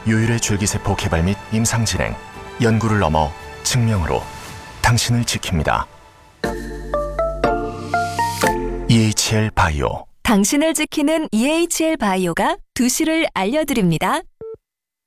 유일의 줄기세포 개발 및 임상 진행, 연구를 넘어 증명으로 당신을 지킵니다. EHL 바이오. 당신을 지키는 EHL 바이오가 2시를 알려드립니다.